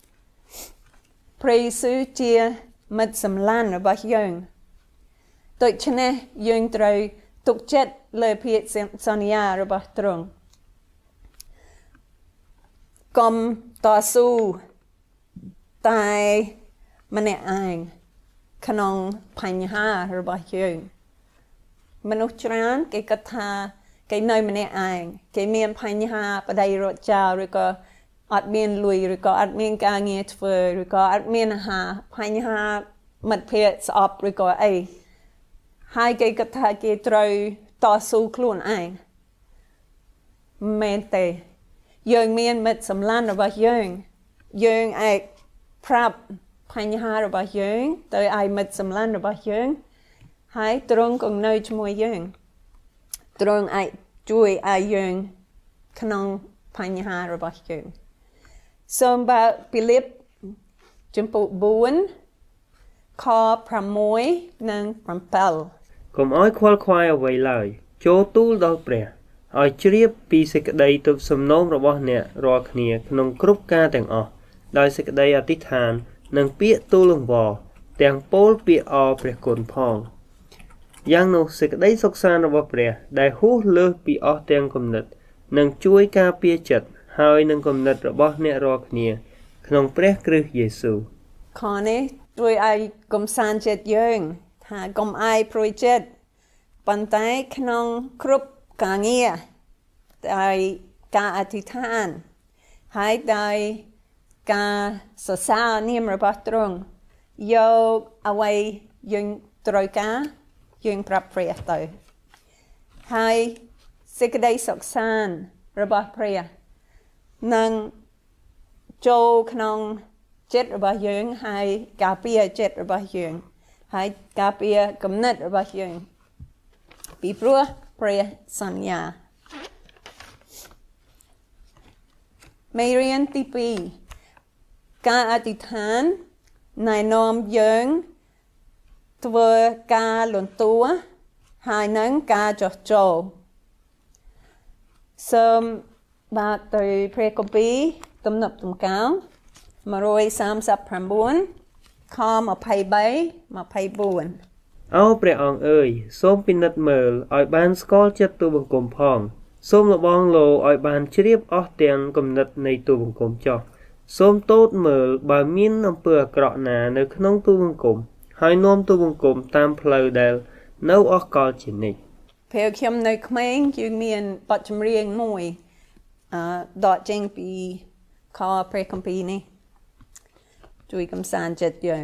ព្រះយេស៊ូវជាមិត្តសម្លាញ់របស់យើងដូច្នេះយើងត្រូវទុកចិត្តលើពាក្យសន្យារបស់ទ្រង់កុំតស៊ូតែម្នាក់ឯងក្នុងបញ្ហារបស់យើងមនុស្សច្រើនគេគិតថាគេនៅម្នាក់ឯងគេមានបញ្ហាបដិរត់ចោលឬក៏អត់មានលុយឬក៏អត់មានការងារធ្វើឬក៏អត់មានអាហារបញ្ហាមិត្តភ័ក្តិស្អប់ឬក៏អីហើយគេគិតថាគេត្រូវតស៊ូខ្លួនឯងមែនទេយើងមានមិត្តសម្លាញ់របស់យើងអាចប្រាប់បញ្ហារបស់យើងទៅឲ្យមិត្តសម្លាញ់របស់យើងហើយទ្រង់គង់នៅជាមួយយើងទ្រង់អាចជួយឲ្យយើងក្នុងបញ្ហារបស់យើងសូមបើពីលីបចំពោះ4ខ6និង7 កុំឲ្យខ្វល់ខ្វាយអ្វីឡើយចូលទូលដល់ព្រះឲ្យជ្រាបពីសេចក្តីទុកសំណូមរបស់អ្នករាល់គ្នាក្នុងគ្រប់ការទាំងអស់ដោយសេចក្តីអធិដ្ឋាននិងពាក្យទូលអង្វរទាំងពោលពាក្យអរព្រះគុណផងយ៉ាងនោះសេចក្តីសុខសាន្តរបស់ព្រះដែលហួសលើសពីអស់ទាំងគំនិតនឹងជួយការពារចិត្តហើយនឹងគំនិតរបស់អ្នករាល់គ្នាក្នុងព្រះគ្រីស្ទយេស៊ូវខនេះជួយឲ្យកំសាន្តចិត្តយើងថាកុំអាយព្រួយចិត្តប៉ុន្តែក្នុងគ្រប់ការងារដោយការអធិដ្ឋានហើយដោយការសរសើរនាមរបស់ទ្រង់យកអ្វីយើងត្រូវការយើងប្រាប់ព្រះទៅហើយសេចក្តីសុខសាន្តរបស់ព្រះនឹងចូលក្នុងចិត្តរបស់យើងហើយការពារចិត្តរបស់យើងហើយការពារគំនិតរបស់យើងពីព្រោះព្រះសន្យាមេរៀនទី2ការអធិដ្ឋានណែនាំយើងធ្វើការលន់តួហើយនឹងការចោះចូលសូមបាក់ទៅព្រះគម្ពីរទំនុកទំកើង139ខ23 24 អោព្រះអង្គអើយសូមពិនិត្យមើលឲ្យបានស្គាល់ចិត្តទូបង្គំផងសូមលបងលោឲ្យបានជ្រាបអស់ទាំងគំនិតនៃទូបង្គំចោះសូមតូតមើលបើមានអំពើអាក្រក់ណានៅក្នុងទូបង្គំហើយនាំទូបង្គំតាមផ្លូវដែលនៅអស់កលជានិច្ចពេលខ្ញុំនៅក្មេងយើងមានបទចម្រៀងមួយដកចេញពីខព្រះគម្ពីរនេះជួយកំសាន្តចិត្តយើង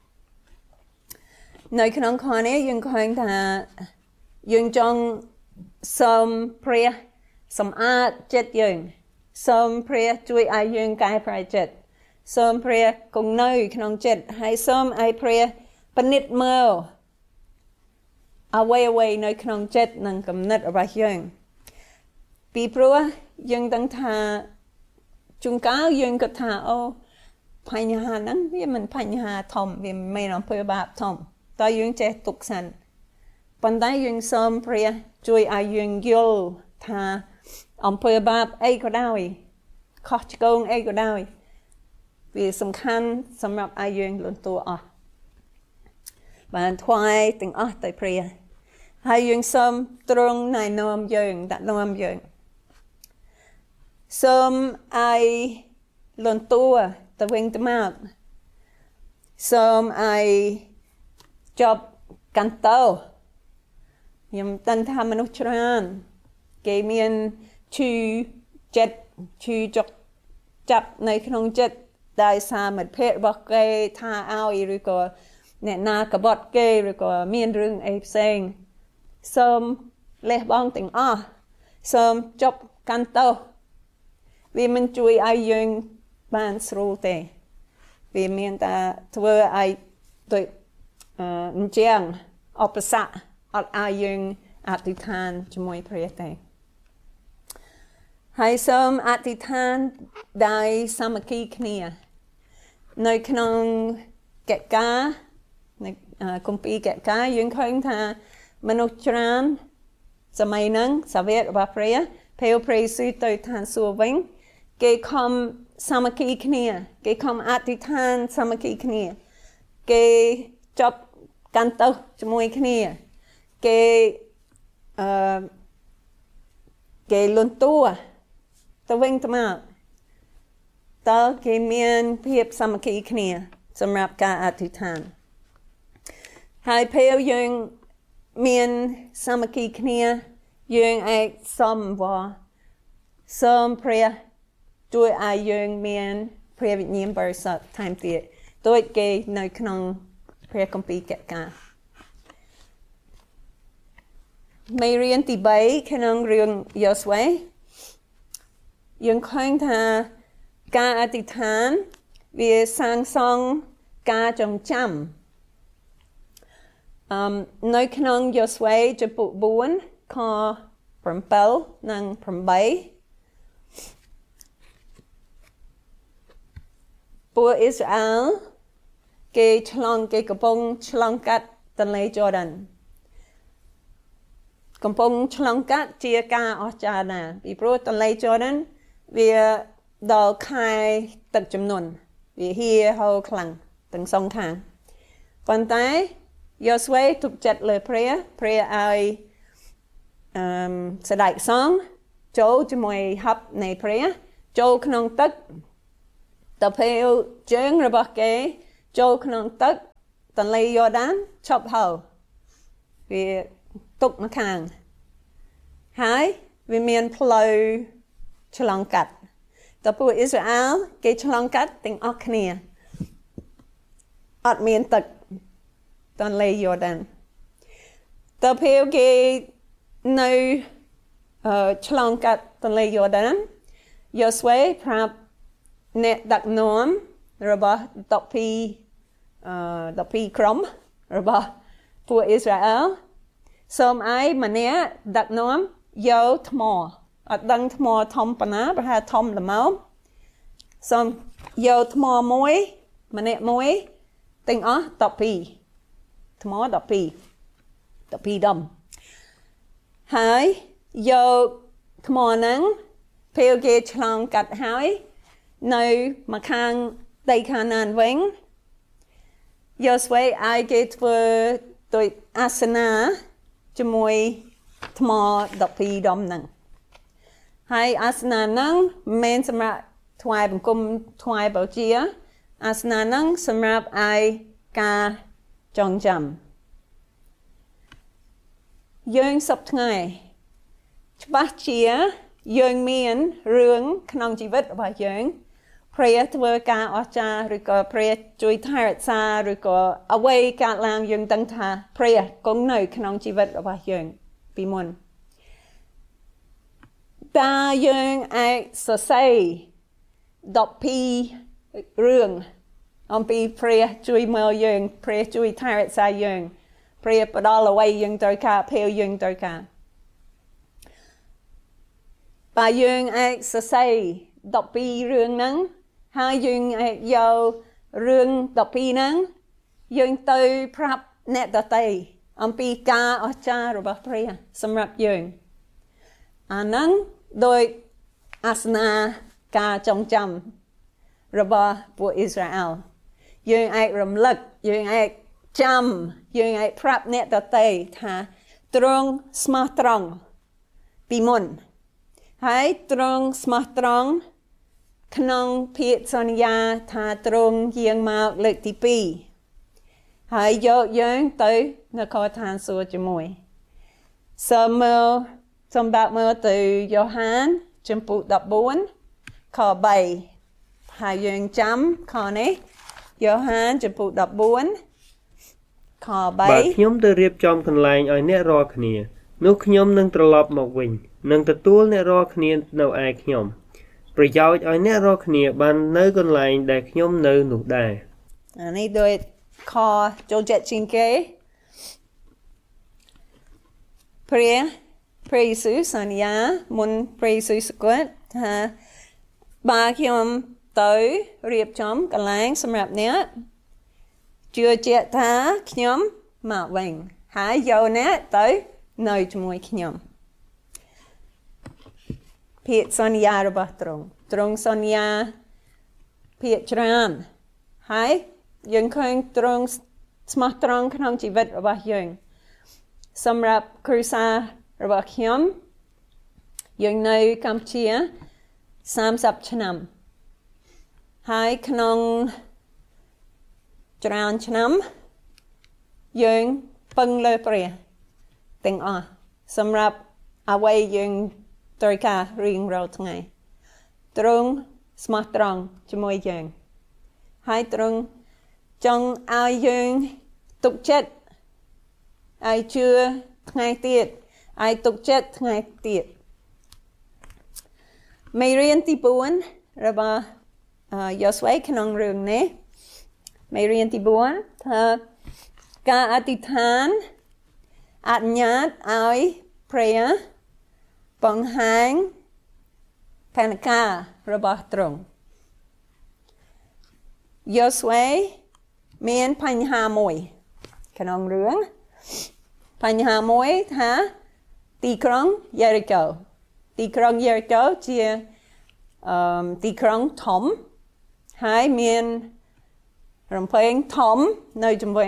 នៅក្នុងខនេះយើងឃើញថាយើងចង់សូមព្រះសម្អាតចិត្តយើងសូមព្រះជួយឲ្យយើងកែប្រែចិត្តសូមព្រះគង់នៅក្នុងចិត្តហើយសូមឲ្យព្រះពិនិត្យមើលអ្វីនៅក្នុងចិត្តនិងគំនិតរបស់យើងពីព្រោះយើងដឹងថាជួនកាលយើងគិតថាអូបញ្ហាហ្នឹងវាមិនបញ្ហាធំវាមិនមែនអំពើបាបធំតើយើងចេះទុកសិនប៉ុន្តែយើងសូមព្រះជួយឲ្យយើងយល់ថាអំពើបាបអីក៏ដោយខុសឆ្គងអីក៏ដោយវាសំខាន់សម្រាប់ឲ្យយើងលន់តួអស់បានថ្វាយទាំងអស់ទៅព្រះហើយយើងសូមទ្រង់ណែនាំយើងដាក់នាំយើងសូមឲ្យលន់តួទៅវិញទៅមកសូមឲ្យចប់កាន់តោខ្ញុំដឹងថាមនុស្សច្រើនគេមានឈឺចិត្តឈឺចុកចាប់នៅក្នុងចិត្តដោយសារមិត្តភ័ក្តិរបស់គេថាឲ្យឬក៏អ្នកណាក្បត់គេឬក៏មានរឿងអីផ្សេងសូមលះបង់ទាំងអស់សូមចប់កាន់តោវាមិនជួយឲ្យយើងបានស្រួលទេវាមានតែធ្វើឲ្យដូចអញ្ចឹងឧបសគ្គអត់ឲ្យយើងអធិដ្ឋានជាមួយព្រះទេហើយសូមអធិដ្ឋានដោយសាមគ្គីគ្នានៅក្នុងកិច្ចការនៅគម្ពីរកិច្ចការយើងឃើញថាមនុស្សច្រើនសម័យហ្នឹងសាវករបស់ព្រះពេលព្រះយេស៊ូវទៅឋានសួគ៌វិញគេខំសាមគ្គីគ្នាគេខំអធិដ្ឋានសាមគ្គីគ្នាគេចប់កាន់ទោសជាមួយគ្នាគេលន់តួទៅវិញទៅមកតើគេមានភាពសាមគ្គីគ្នាសម្រាប់ការអធិដ្ឋានហើយពេលយើងមានសាមគ្គីគ្នាយើងអាចសូមព្រះជួយឲ្យយើងមានព្រះវិញ្ញាណបរិសុទ្ធថែមទៀតដូចគេនៅក្នុងព្រះគម្ពីរកិច្ចការមេរៀនទី3ក្នុងរឿងយ៉ូស្វេយើងឃើញថាការអធិដ្ឋានវាសាងសង់ការចងចាំនៅក្នុងយ៉ូស្វេចំពុក4ខ7និង8ពួកអ៊ីស្រាអែលគេកំពុងឆ្លងកាត់ទន្លេយ៉ូដានកំពុងឆ្លងកាត់ជាការអស្ចារ្យណាស់ពីព្រោះទន្លេយ៉ូដានវាដល់ខែទឹកជំនន់វាហៀហូរខ្លាំងទាំងសងខាងប៉ុន្តែយ៉ូស្វេទុកចិត្តលើព្រះឲ្យស្ដេចសង្ឃចូលជាមួយហប់នៃព្រះចូលក្នុងទឹកទៅពេលជើងរបស់គេចូលក្នុងទឹកទន្លេយ៉ូដានឈប់ហូរវាទុកមកខាងហើយវាមានផ្លូវឆ្លងកាត់តើពួកអ៊ីស្រាអែលគេឆ្លងកាត់ទាំងអស់គ្នាអត់មានទឹកទន្លេយ៉ូដានតើពេលគេនៅឆ្លងកាត់ទន្លេយ៉ូដានយ៉ូស្វេប្រាប់អ្នកដឹកនាំរបស់12ក្រុមរបស់ពួកអ៊ីស្រាអែលសូមឲ្យម្នាក់ដឹកនាំយកថ្មអត់ដឹងថ្មធំប៉ុណ្ណាប្រហែលធំល្មមសូមយកថ្មមួយម្នាក់មួយទាំងអស់12ថ្ម12ដុំហើយយកថ្មហ្នឹងពេលគេឆ្លងកាត់ហើយនៅមកខាងដីខាងណានវិញយកស្វ័យឲ្យគេធ្វើដោយអាសនាជាមួយថ្ម12ដុំហ្នឹងហើយអាសនាហ្នឹងមិនសម្រាប់ថ្វាយបង្គំថ្វាយបូជាអាសនាហ្នឹងសម្រាប់ឲ្យការចងចាំយើងសពថ្ងៃច្បាស់ជាយើងមានរឿងក្នុងជីវិតរបស់យើងព្រះធ្វើការអស្ចារ្យឬក៏ព្រះជួយថែរក្សាឬក៏អ្វីកើតឡើងយើងដឹងថាព្រះគង់នៅក្នុងជីវិតរបស់យើងពីមុនតើយើងអាចសរសេរ12រឿងអំពីព្រះជួយមើលយើងព្រះជួយថែរក្សាយើងព្រះផ្ដល់អ្វីយើងត្រូវការពេលយើងត្រូវការបើយើងអាចសរសេរ12រឿងហ្នឹងហើយយើងអាចយករឿង12ហ្នឹងយើងទៅប្រាប់អ្នកដទៃអំពីការអស្ចារ្យរបស់ព្រះសម្រាប់យើងអាហ្នឹងដោយអាសនាការចងចាំរបស់ពួកអ៊ីស្រាអែលយើងអាចរំលឹកយើងអាចចាំយើងអាចប្រាប់អ្នកដទៃថាទ្រង់ស្មោះត្រង់ពីមុនហើយទ្រង់ស្មោះត្រង់ក្នុងពាក្យសន្យាថាទ្រង់យាងមកលើកទី2ហើយយកយើងទៅនគរឋានសួគ៌ជាមួយសូមបើកមើលទៅយ៉ូហានចំពុក14ខ3ហើយយើងចាំខនេះយ៉ូហានចំពុក14ខ3 បើខ្ញុំទៅរៀបចំកន្លែងឲ្យអ្នករាល់គ្នានោះខ្ញុំនឹងត្រឡប់មកវិញនឹងទទួលអ្នករាល់គ្នានៅឯខ្ញុំប្រយោជន៍ឲ្យអ្នករាល់គ្នាបាននៅកន្លែងដែលខ្ញុំនៅនោះដែរអានេះដូចខចូលចិត្តជាងគេព្រះយេស៊ូវសន្យាមុនព្រះយេស៊ូវស្គាល់ថាបើខ្ញុំទៅរៀបចំកន្លែងសម្រាប់អ្នកជឿជាក់ថាខ្ញុំមកវិញហើយយកអ្នកទៅនៅជាមួយខ្ញុំពាក្យសន្យារបស់ទ្រង់សន្យាពាក្យច្រើនហើយយើងឃើញទ្រង់ស្មោះត្រង់ក្នុងជីវិតរបស់យើងសម្រាប់គ្រួសាររបស់ខ្ញុំយើងនៅកម្ពុជា30ឆ្នាំហើយក្នុងច្រើនឆ្នាំយើងពឹងលើព្រះទាំងអស់សម្រាប់អ្វីយើងត្រូវការរៀងរាល់ថ្ងៃទ្រង់ស្មោះត្រង់ជាមួយយើងហើយទ្រង់ចង់ឲ្យយើងទុកចិត្តឲ្យជឿថ្ងៃទៀតឲ្យទុកចិត្តថ្ងៃទៀតមេរៀនទី4របស់យ៉ូស្វេក្នុងរឿងនេះមេរៀនទី4ថាការអធិដ្ឋានអនុញ្ញាតឲ្យព្រះបង្ហាញផែនការរបស់ទ្រង់យ៉ូស្វេមានបញ្ហាមួយក្នុងរឿងបញ្ហាមួយថាទីក្រុងយេរីកូជាទីក្រុងធំហើយមានរំពេងធំនៅជុំវិញ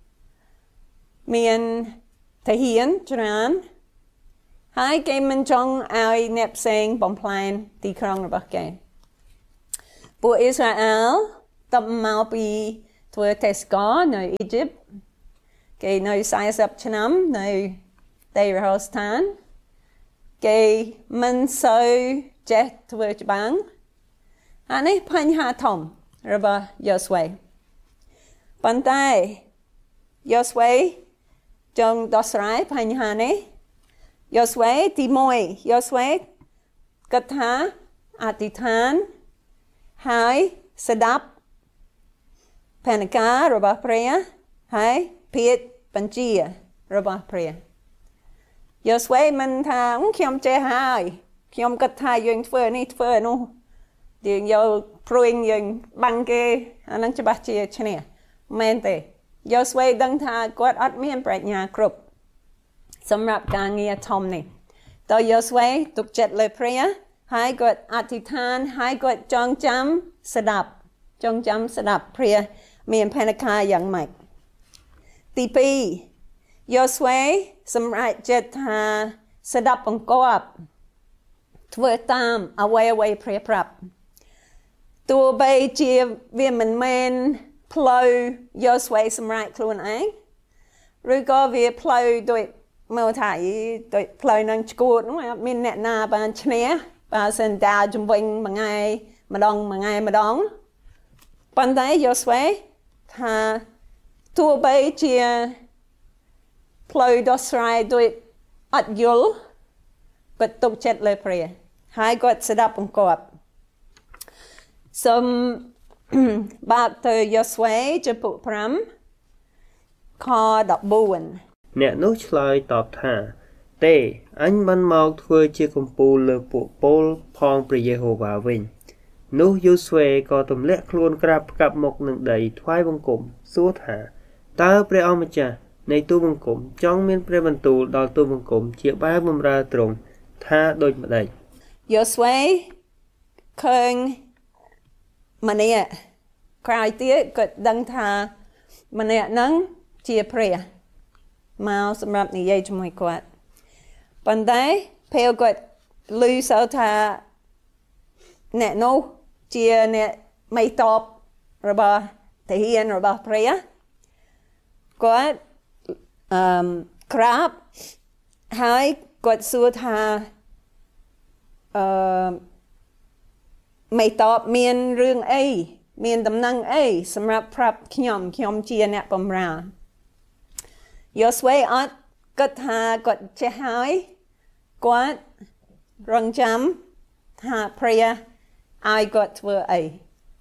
មានទាហានច្រើនហើយគេមិនចង់ឲ្យអ្នកផ្សេងបំផ្លាញទីក្រុងរបស់គេពួកអ៊ីស្រាអែលតបមកពីធ្វើទេសកលនៅអ៊ីជីបគេនៅ40ឆ្នាំនៅដីរហោស្ថានគេមិនសូវចេះធ្វើច្បាំងអានេះបញ្ហាធំរបស់យ៉ូស្វេប៉ុន្តែយ៉ូស្វេចង់ដោះស្រាយបញ្ហានេះយ៉ូស្វេទី1យ៉ូស្វេគិតថាអធិដ្ឋានហើយស្ដាប់ផែនការរបស់ព្រះហើយពាក្យបញ្ជារបស់ព្រះយ៉ូស្វេមិនថាខ្ញុំចេះហើយខ្ញុំគិតថាយើងធ្វើនេះធ្វើនោះយើងយកព្រួយយើងបាំងគេអានឹងច្បាស់ជាឈ្នះមែនទេយកស្វ័យដឹងថាគាត់អត់មានប្រាជ្ញាគ្រប់សម្រាប់ការងារធំនេះតើយកស្វ័យទុកចិត្តលើព្រះហើយគាត់អធិដ្ឋានហើយគាត់ចងចាំស្ដាប់ព្រះមានផែនការយ៉ាងម៉េចទី2យកស្វ័យសម្រាប់ចិត្តថាស្ដាប់បង្គាប់ធ្វើតាមអ្វីព្រះប្រាប់ទោះបីជាវាមិនមែនផ្លូវយកស្វ័យសម្រាប់ខ្លួនឯងឬក៏វាផ្លូវដូចមើលថាដូចផ្លូវនឹងឈួតនោះអត់មានអ្នកណាបានឈ្នះបើសិនតាជំវិញមួយថ្ងៃម្ដងប៉ុន្តែយកស្វ័យថាទោះបីជាផ្លូវដោះស្រាយដោយអត់យល់គាត់ទុកចិត្តលើព្រះហើយគាត់ស្ដាប់បង្គាប់សូមបាក់ទៅយកស្វ័យចំពោះ5ខ14 អ្នកនោះឆ្លើយតបថាទេអញបានមកធ្វើជាកំពូលលើពួកពលផងព្រះយេហូវ៉ាវិញនោះយូស្វេក៏ទម្លាក់ខ្លួនក្រាបផ្កាប់មុខនឹងដីថ្វាយបង្គំសួរថាតើព្រះអង្គម្ចាស់នៃទូបង្គំចង់មានព្រះបន្ទូលដល់ទូបង្គំជាបែបបម្រើទ្រង់ថាដូចម្ដេចយូស្វេឃើញម្នាក់ក្រោយទៀតគាត់ដឹងថាម្នាក់ហ្នឹងជាព្រះមកសម្រាប់និយាយជាមួយគាត់ប៉ុន្តែពេលគាត់ឮសូវថាអ្នកនោះជាអ្នកមេតបរបស់ទាហានរបស់ព្រះគាត់ក្រាបហើយគាត់សួរថាមេតបមានរឿងអីមានដំណឹងអីសម្រាប់ប្រាប់ខ្ញុំជាអ្នកបម្រើយកស្វ័យអត់គិតថាគាត់ចេះហើយគាត់រងចាំថាព្រះឲ្យគាត់ធ្វើអី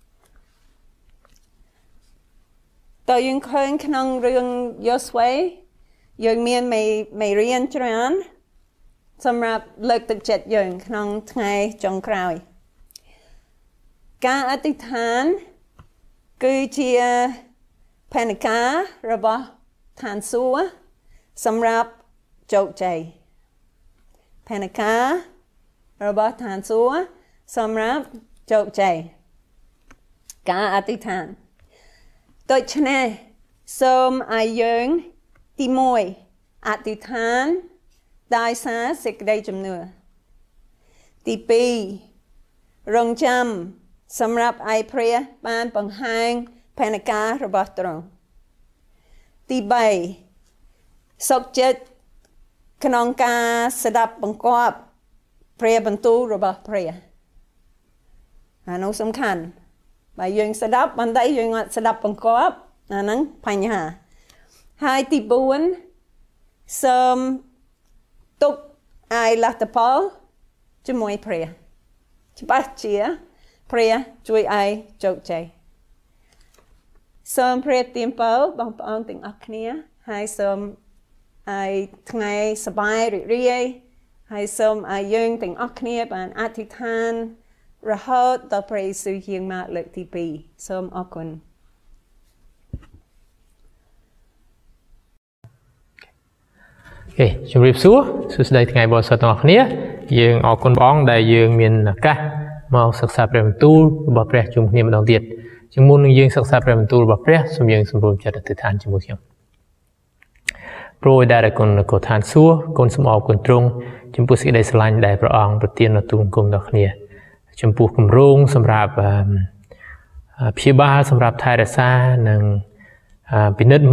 តើយើងឃើញក្នុងរឿងយកស្វ័យយើងមានមេរៀនច្រើនសម្រាប់លើកទឹកចិត្តយើងក្នុងថ្ងៃចុងក្រោយការអធិដ្ឋានគឺជាផែនការរបស់ឋានសួគ៌សម្រាប់ជោគជ័យផែនការរបស់ឋានសួគ៌សម្រាប់ជោគជ័យការអធិដ្ឋានដូច្នេះសូមឲ្យយើងទី1អធិដ្ឋានដោយសារសេចក្តីជំនឿទី2រងចាំសម្រាប់ឲ្យព្រះបានបង្ហាញផែនការរបស់ទ្រង់ទី3សុខចិត្តក្នុងការស្ដាប់បង្គាប់ព្រះបន្ទូលរបស់ព្រះអានោះសំខាន់បើយើងស្ដាប់បន្តែយើងអត់ស្ដាប់បង្គាប់អាហ្នឹងបញ្ហាហើយទី4សូមទុកឲ្យលទ្ធផលជាមួយព្រះច្បាស់ជាព្រះជួយឲ្យជោគជ័យសូមព្រះទានពរបងប្អូនទាំងអស់គ្នាហើយសូមឲ្យថ្ងៃសប្បាយរីករាយហើយសូមឲ្យយើងទាំងអស់គ្នាបានអធិដ្ឋានរហូតដល់ព្រះយេស៊ូវយាងមកលើកទី2សូមអរគុណជំរាបសួរសួស្តីថ្ងៃបរិសុទ្ធទាំងអស់គ្នាយើងអរគុណព្រះអង្គដែលយើងមានឱកាសមកសិក្សាព្រះបន្ទូលរបស់ព្រះជុំគ្នាម្ដងទៀតជាងមុននឹងយើងសិក្សាព្រះបន្ទូលរបស់ព្រះសូមយើងសម្រុំចិត្តអធិដ្ឋានជាមួយខ្ញុំព្រោះដែលគុណកឋានសួគ៌គុណសូមអរគុណទ្រង់ចំពោះសេចក្តីស្រឡាញ់ដែលព្រះអង្គប្រទានដល់ទូបង្គំដល់គ្នាចំពោះគម្រោងសម្រាប់ព្យាបាលសម្រាប់ថែរក្សានិងពិនិត្យ